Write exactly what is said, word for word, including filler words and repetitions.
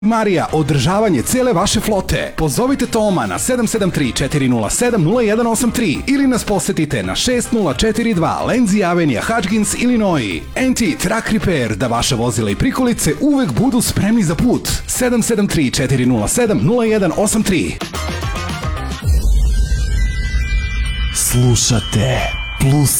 Marija, održavanje cele vaše flote. Pozovite Toma na sedam sedam tri četiri nula sedam nula jedan osam tri ili nas posetite na šest nula četiri dva Lenzi Avenija, Hutchins, Illinois. N T Truck Repair, da vaša vozila i prikolice uvek budu spremni za put. sedam sedam tri četiri nula sedam nula jedan osam tri. Slušate Plus